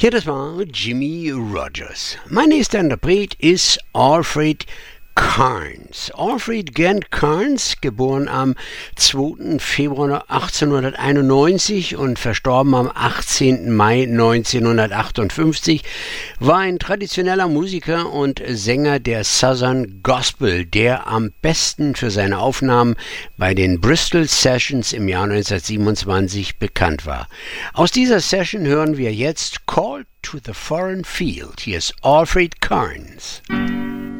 Ja, das war Jimmy Rogers. Mein nächster Interpret ist Alfred Carnes. Alfred Gent Carnes, geboren am 2. Februar 1891 und verstorben am 18. Mai 1958, war ein traditioneller Musiker und Sänger der Southern Gospel, der am besten für seine Aufnahmen bei den Bristol Sessions im Jahr 1927 bekannt war. Aus dieser Session hören wir jetzt Call to the Foreign Field. Hier ist Alfred Carnes.